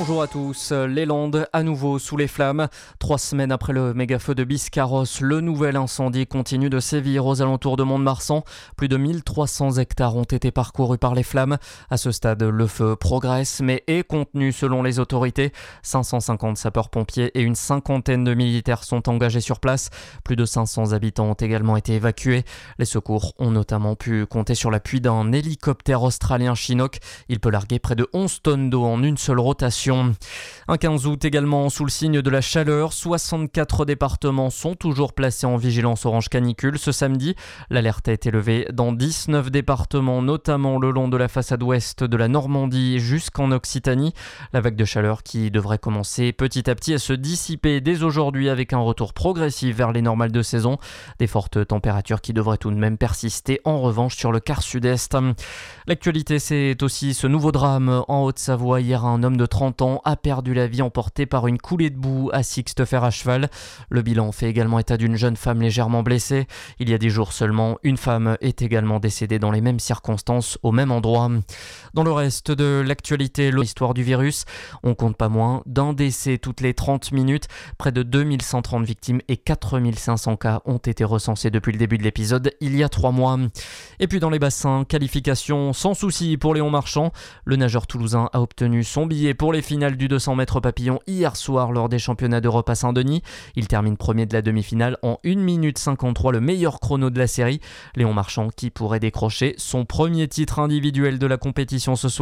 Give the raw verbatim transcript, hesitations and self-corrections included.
Bonjour à tous, les Landes à nouveau sous les flammes. Trois semaines après le méga-feu de Biscarrosse, le nouvel incendie continue de sévir aux alentours de Mont-de-Marsan. Plus de mille trois cents hectares ont été parcourus par les flammes. À ce stade, le feu progresse mais est contenu selon les autorités. cinq cent cinquante sapeurs-pompiers et une cinquantaine de militaires sont engagés sur place. Plus de cinq cents habitants ont également été évacués. Les secours ont notamment pu compter sur l'appui d'un hélicoptère australien Chinook. Il peut larguer près de onze tonnes d'eau en une seule rotation. Un quinze août également sous le signe de la chaleur, soixante-quatre départements sont toujours placés en vigilance orange canicule. Ce samedi, l'alerte a été levée dans dix-neuf départements, notamment le long de la façade ouest de la Normandie jusqu'en Occitanie. La vague de chaleur qui devrait commencer petit à petit à se dissiper dès aujourd'hui avec un retour progressif vers les normales de saison. Des fortes températures qui devraient tout de même persister en revanche sur le quart sud-est. L'actualité, c'est aussi ce nouveau drame en Haute-Savoie. Hier, un homme de trente ans a perdu la vie emporté par une coulée de boue à Sixte-Fer à cheval. Le bilan fait également état d'une jeune femme légèrement blessée. Il y a dix jours seulement, une femme est également décédée dans les mêmes circonstances au même endroit. Dans le reste de l'actualité, l'histoire du virus, on compte pas moins d'un décès toutes les trente minutes. Près de deux mille cent trente victimes et quatre mille cinq cents cas ont été recensés depuis le début de l'épisode il y a trois mois. Et puis dans les bassins, qualification sans souci pour Léon Marchand. Le nageur toulousain a obtenu son billet pour les finales du deux cents mètres papillon hier soir lors des championnats d'Europe à Saint-Denis. Il termine premier de la demi-finale en une minute cinquante-trois, le meilleur chrono de la série. Léon Marchand qui pourrait décrocher son premier titre individuel de la compétition ce soir.